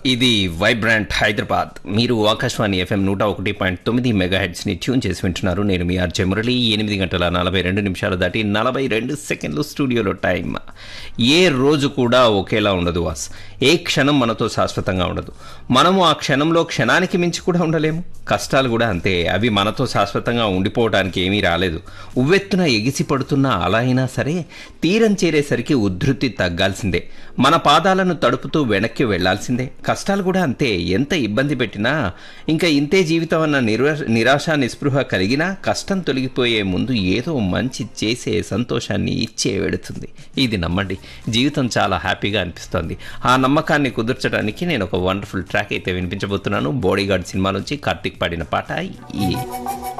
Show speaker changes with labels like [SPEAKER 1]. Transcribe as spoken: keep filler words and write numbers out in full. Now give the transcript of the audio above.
[SPEAKER 1] ఇది వైబ్రాంట్ హైదరాబాద్. మీరు ఆకాశవాణి ఎఫ్ఎం నూట ఒకటి పాయింట్ తొమ్మిది మెగా హెడ్స్ని ట్యూన్ చేసి వింటున్నారు. నేను మీ ఆర్జే మురళి. ఎనిమిది గంటల నలభై రెండు నిమిషాలు దాటి నలభై రెండు సెకండ్లు స్టూడియోలో టైం. ఏ రోజు కూడా ఒకేలా ఉండదు వాస్. ఏ క్షణం మనతో శాశ్వతంగా ఉండదు. మనము ఆ క్షణంలో క్షణానికి మించి కూడా ఉండలేము. కష్టాలు కూడా అంతే. అవి మనతో శాశ్వతంగా ఉండిపోవడానికి ఏమీ రాలేదు. ఉవ్వెత్తున ఎగిసి పడుతున్నా అలా అయినా సరే తీరం చేరేసరికి ఉద్ధృతి తగ్గాల్సిందే. మన పాదాలను తడుపుతూ వెనక్కి వెళ్లాల్సిందే. కష్టాలు కూడా అంతే. ఎంత ఇబ్బంది పెట్టినా ఇంకా ఇంతే జీవితం అన్న నిరా నిరాశ నిస్పృహ కలిగినా కష్టం తొలగిపోయే ముందు ఏదో మంచి చేసే సంతోషాన్ని ఇచ్చే వెడుతుంది. ఇది నమ్మండి, జీవితం చాలా హ్యాపీగా అనిపిస్తోంది. ఆ నమ్మకాన్ని కుదుర్చడానికి నేను ఒక వండర్ఫుల్ ట్రాక్ అయితే వినిపించబోతున్నాను. బాడీగార్డ్ సినిమా నుంచి కార్తిక్ పాడిన పాట ఈ